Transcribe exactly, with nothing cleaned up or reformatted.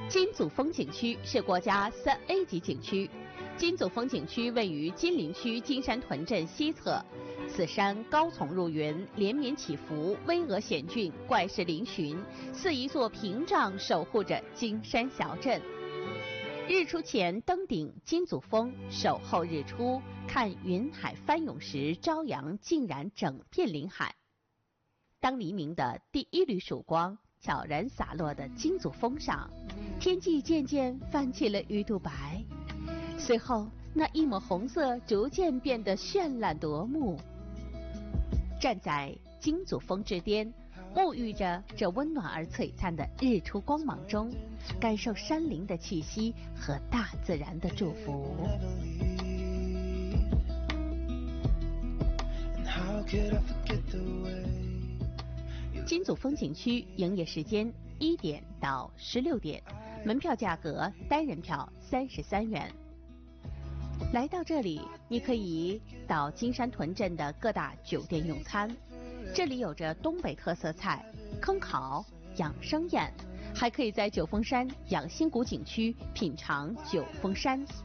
金祖峰景区是国家三 A 级景区。金祖峰景区位于金陵区金山屯镇西侧，此山高耸入云，连绵起伏，巍峨险峻，怪事嶙峋，似一座屏障守护着金山小镇。日出前登顶金祖峰，守候日出，看云海翻涌时，朝阳浸染整片临海。当黎明的第一缕曙光悄然洒落的金祖峰上，天际渐渐泛起了鱼肚白，随后那一抹红色逐渐变得绚烂夺目。站在金祖峰之巅，沐浴着这温暖而璀璨的日出光芒中，感受山林的气息和大自然的祝福。金祖峰景区营业时间一点到十六点，门票价格单人票三十三元。来到这里，你可以到金山屯镇的各大酒店用餐，这里有着东北特色菜坑烤、养生宴，还可以在九峰山养心谷景区品尝九峰山